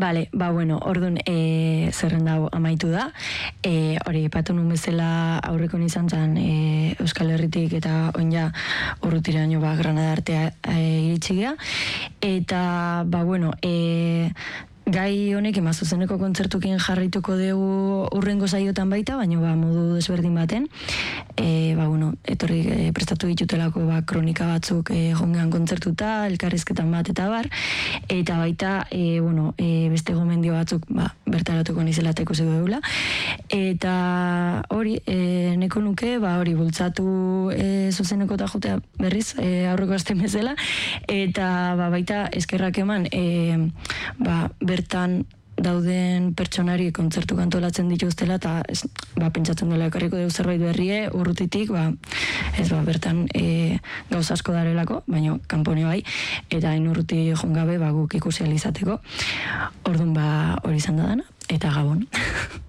Bale, bueno, orduan zerrenda hau amaitu da. Hori, patu nun bezala aurreko izan zen Euskal Herritik eta oin ja urrutiraino Granada artea iritsi gea. Eta, bueno, gai honek zuzeneko kontzertukin jarraituko dugu urrengo saiotan baita, baina modu desberdin baten. Bueno, etorri prestatu ditutelako kronika batzuk jongean kontzertuta, elkarrizketan bat eta bar, eta baita, bueno, beste gomendio batzuk bertaratuko nizelateko zego deula. Eta hori, neko nuke, hori bultzatu zuzeneko eta jotea berriz, aurreko aste bezala, eta baita eskerrak eman, bertan dauden pertsonari kontzertu kantolatzen dituztela eta pentsatzen dela ekarriko dugu zerbait berrie urrutitik, bertan gauza asko darelako, baina kanpone bai, eta hain urruti joan gabe guk ikusi alizateko. Orduan hori izan da dana, eta gabon.